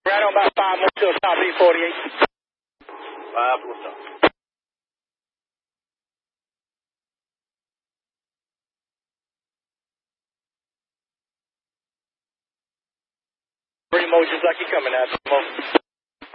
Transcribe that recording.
Right on about 5 more to a top B48. 5 to a stop. Three more just like you're coming at the moment.